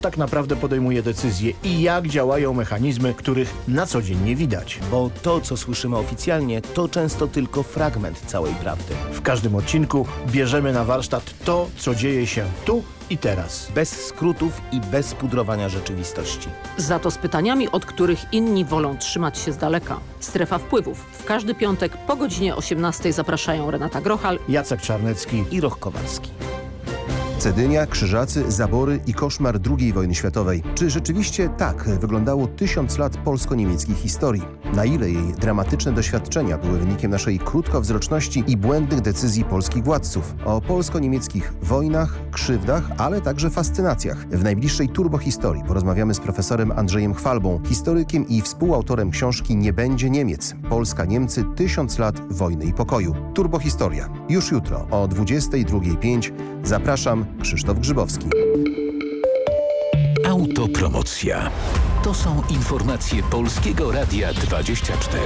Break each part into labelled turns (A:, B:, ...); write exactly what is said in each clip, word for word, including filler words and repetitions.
A: tak naprawdę podejmuje decyzje i jak działają mechanizmy, których na co dzień nie widać.
B: Bo to, co słyszymy oficjalnie, to często tylko fragment całej prawdy.
A: W każdym odcinku bierzemy na warsztat to, co dzieje się tu i teraz.
B: Bez skrótów i bez pudrowania rzeczywistości.
C: Za to z pytaniami, od których inni wolą trzymać się z daleka. Strefa wpływów. W każdy piątek po godzinie osiemnastej zapraszają Renata Grochal,
A: Jacek Czarnecki
B: i Roch Kowalski.
D: Cedynia, Krzyżacy, zabory i koszmar drugiej wojny światowej. Czy rzeczywiście tak wyglądało tysiąc lat polsko-niemieckiej historii? Na ile jej dramatyczne doświadczenia były wynikiem naszej krótkowzroczności i błędnych decyzji polskich władców? O polsko-niemieckich wojnach, krzywdach, ale także fascynacjach. W najbliższej turbohistorii porozmawiamy z profesorem Andrzejem Chwalbą, historykiem i współautorem książki Nie będzie Niemiec. Polska-Niemcy tysiąc lat wojny i pokoju. Turbohistoria. Już jutro o dwudziestej drugiej pięć. Zapraszam, Krzysztof Grzybowski.
E: Autopromocja. To są informacje Polskiego Radia dwadzieścia cztery.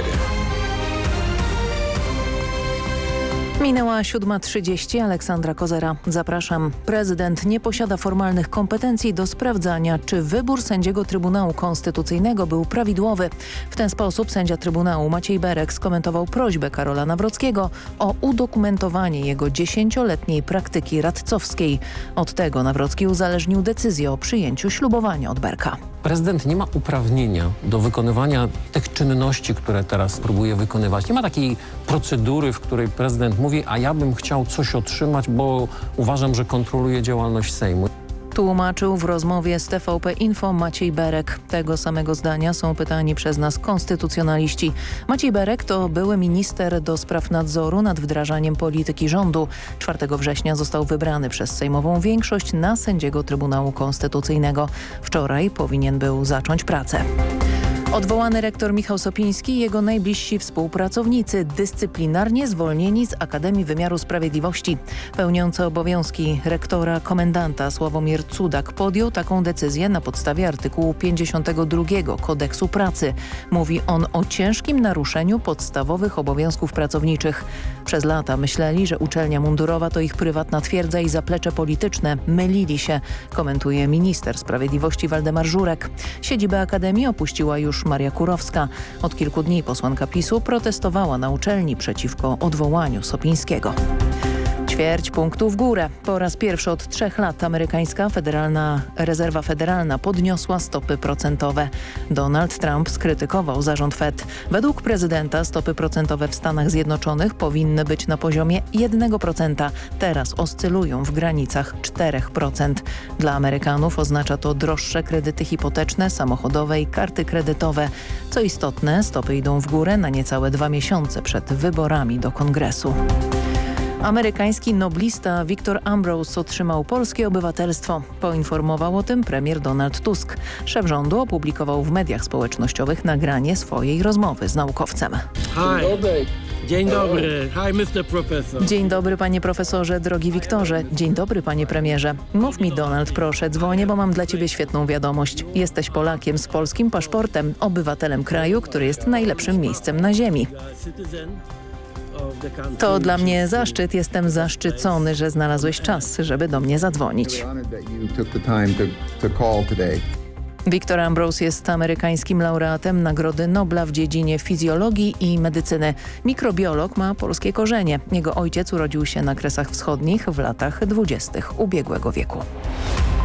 F: Minęła siódma trzydzieści. Aleksandra Kozera. Zapraszam. Prezydent nie posiada formalnych kompetencji do sprawdzania, czy wybór sędziego Trybunału Konstytucyjnego był prawidłowy. W ten sposób sędzia Trybunału Maciej Berek skomentował prośbę Karola Nawrockiego o udokumentowanie jego dziesięcioletniej praktyki radcowskiej. Od tego Nawrocki uzależnił decyzję o przyjęciu ślubowania od Berka.
G: Prezydent nie ma uprawnienia do wykonywania tych czynności, które teraz próbuje wykonywać. Nie ma takiej procedury, w której prezydent mówi, a ja bym chciał coś otrzymać, bo uważam, że kontroluje działalność Sejmu.
F: Tłumaczył w rozmowie z T V P Info Maciej Berek. Tego samego zdania są pytani przez nas konstytucjonaliści. Maciej Berek to były minister do spraw nadzoru nad wdrażaniem polityki rządu. czwartego września został wybrany przez sejmową większość na sędziego Trybunału Konstytucyjnego. Wczoraj powinien był zacząć pracę. Odwołany rektor Michał Sopiński i jego najbliżsi współpracownicy dyscyplinarnie zwolnieni z Akademii Wymiaru Sprawiedliwości. Pełniący obowiązki rektora komendanta Sławomir Cudak podjął taką decyzję na podstawie artykułu pięćdziesiątego drugiego Kodeksu Pracy. Mówi on o ciężkim naruszeniu podstawowych obowiązków pracowniczych. Przez lata myśleli, że uczelnia mundurowa to ich prywatna twierdza i zaplecze polityczne. Mylili się, komentuje minister sprawiedliwości Waldemar Żurek. Siedzibę Akademii opuściła już Maria Kurowska. Od kilku dni posłanka PiSu protestowała na uczelni przeciwko odwołaniu Sopińskiego. Ćwierć punktu w górę. Po raz pierwszy od trzech lat amerykańska Federalna Rezerwa Federalna podniosła stopy procentowe. Donald Trump skrytykował zarząd Fed. Według prezydenta stopy procentowe w Stanach Zjednoczonych powinny być na poziomie jednego procenta. Teraz oscylują w granicach czterech procent. Dla Amerykanów oznacza to droższe kredyty hipoteczne, samochodowe i karty kredytowe. Co istotne, stopy idą w górę na niecałe dwa miesiące przed wyborami do Kongresu. Amerykański noblista Victor Ambrose otrzymał polskie obywatelstwo. Poinformował o tym premier Donald Tusk. Szef rządu opublikował w mediach społecznościowych nagranie swojej rozmowy z naukowcem.
H: Hi. Dzień dobry. Hi, mister Professor.
F: Dzień dobry, panie profesorze, drogi Wiktorze. Dzień dobry, panie premierze. Mów mi, Donald, proszę, dzwonię, bo mam dla ciebie świetną wiadomość. Jesteś Polakiem z polskim paszportem, obywatelem kraju, który jest najlepszym miejscem na ziemi. To dla mnie zaszczyt. Jestem zaszczycony, że znalazłeś czas, żeby do mnie zadzwonić. Victor Ambrose jest amerykańskim laureatem Nagrody Nobla w dziedzinie fizjologii i medycyny. Mikrobiolog, ma polskie korzenie. Jego ojciec urodził się na Kresach Wschodnich w latach dwudziestych ubiegłego wieku.